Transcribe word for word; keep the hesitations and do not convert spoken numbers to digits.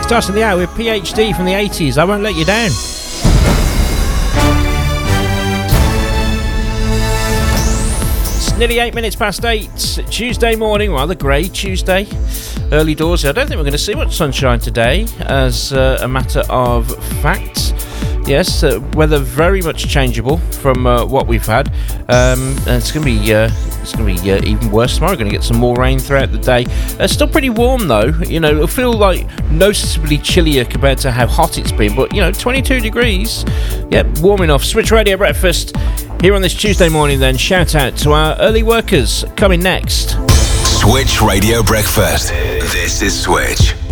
Starting the hour with P H D from the eighties, I Won't Let You Down. It's nearly eight minutes past eight, Tuesday morning, rather grey Tuesday, early doors. I don't think we're going to see much sunshine today, as uh, a matter of fact. Yes, uh, weather very much changeable from uh, what we've had. Um, and it's going to be uh, it's going to be uh, even worse tomorrow. We're going to get some more rain throughout the day. Uh, still pretty warm though. You know, it'll feel like noticeably chillier compared to how hot it's been. But you know, twenty-two degrees. Yep, warm enough. Switch Radio Breakfast here on this Tuesday morning. Then shout out to our early workers coming next. Switch Radio Breakfast. This is Switch.